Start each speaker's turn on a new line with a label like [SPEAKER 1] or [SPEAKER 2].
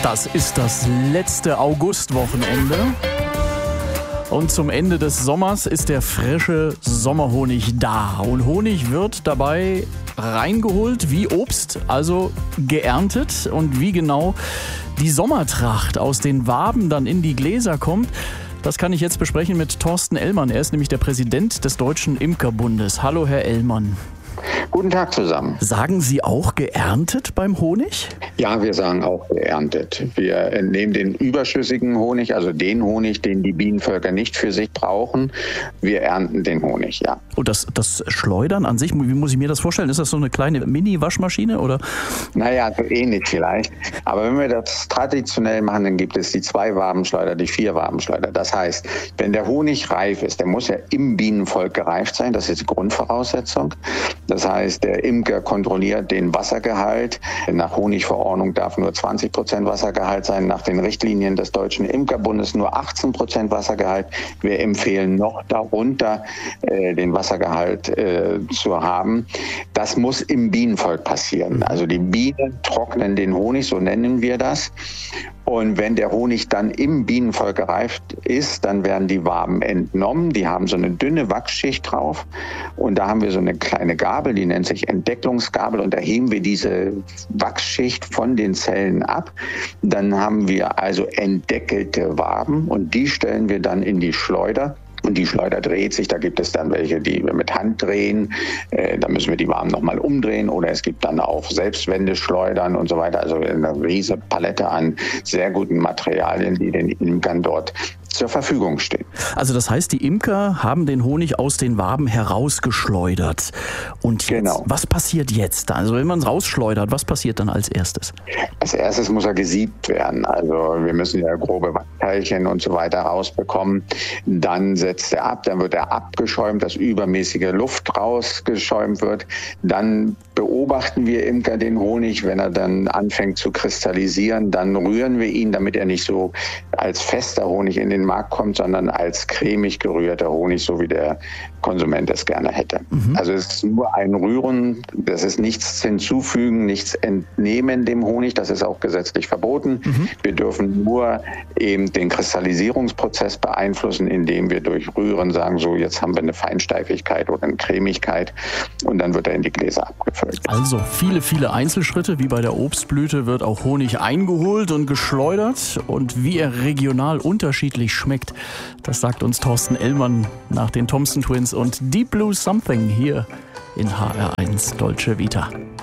[SPEAKER 1] Das ist das letzte Augustwochenende. Und zum Ende des Sommers ist der frische Sommerhonig da. Und Honig wird dabei reingeholt wie Obst, also geerntet. Und wie genau die Sommertracht aus den Waben dann in die Gläser kommt, das kann ich jetzt besprechen mit Thorsten Ellmann. Er ist nämlich der Präsident des Deutschen Imkerbundes. Hallo, Herr Ellmann.
[SPEAKER 2] Guten Tag zusammen.
[SPEAKER 1] Sagen Sie auch geerntet beim Honig?
[SPEAKER 2] Ja, wir sagen auch geerntet. Wir nehmen den überschüssigen Honig, also den Honig, den die Bienenvölker nicht für sich brauchen. Wir ernten den Honig, ja.
[SPEAKER 1] Und das Schleudern an sich, wie muss ich mir das vorstellen? Ist das so eine kleine Mini-Waschmaschine, oder?
[SPEAKER 2] Naja, so ähnlich vielleicht. Aber wenn wir das traditionell machen, dann gibt es die 2-Wabenschleuder, die 4-Wabenschleuder. Das heißt, wenn der Honig reif ist, der muss ja im Bienenvolk gereift sein. Das ist die Grundvoraussetzung. Das heißt, der Imker kontrolliert den Wassergehalt. Nach Honigverordnung darf nur 20% Wassergehalt sein. Nach den Richtlinien des Deutschen Imkerbundes nur 18% Wassergehalt. Wir empfehlen noch darunter den Wassergehalt zu haben. Das muss im Bienenvolk passieren. Also die Bienen trocknen den Honig, so nennen wir das. Und wenn der Honig dann im Bienenvolk gereift ist, dann werden die Waben entnommen. Die haben so eine dünne Wachsschicht drauf. Und da haben wir so eine kleine Gabel, die nennt sich Entdecklungsgabel. Und da heben wir diese Wachsschicht von den Zellen ab. Dann haben wir also entdeckelte Waben und die stellen wir dann in die Schleuder. Und die Schleuder dreht sich, da gibt es dann welche, die wir mit Hand drehen, da müssen wir die Waben nochmal umdrehen, oder es gibt dann auch Selbstwendeschleudern und so weiter, also eine riesige Palette an sehr guten Materialien, die den Imkern dort zur Verfügung stehen.
[SPEAKER 1] Also das heißt, die Imker haben den Honig aus den Waben herausgeschleudert. Und jetzt,
[SPEAKER 2] genau.
[SPEAKER 1] Was passiert jetzt? Also wenn man es rausschleudert, was passiert dann als erstes?
[SPEAKER 2] Als erstes muss er gesiebt werden. Also wir müssen ja grobe Teilchen und so weiter rausbekommen. Dann setzt er ab, dann wird er abgeschäumt, dass übermäßige Luft rausgeschäumt wird. Dann beobachten wir Imker den Honig, wenn er dann anfängt zu kristallisieren, dann rühren wir ihn, damit er nicht so als fester Honig in den Markt kommt, sondern als cremig gerührter Honig, so wie der Konsument es gerne hätte. Also es ist nur ein Rühren, das ist nichts hinzufügen, nichts entnehmen dem Honig, das ist auch gesetzlich verboten. Wir dürfen nur eben den Kristallisierungsprozess beeinflussen, indem wir durch Rühren sagen, so jetzt haben wir eine Feinsteifigkeit oder eine Cremigkeit, und dann wird er in die Gläser abgefüllt.
[SPEAKER 1] Also viele Einzelschritte, wie bei der Obstblüte wird auch Honig eingeholt und geschleudert, und wie er regional unterschiedlich schmeckt, das sagt uns Thorsten Ellmann nach den Thompson Twins und Deep Blue Something hier in HR1 Dolce Vita.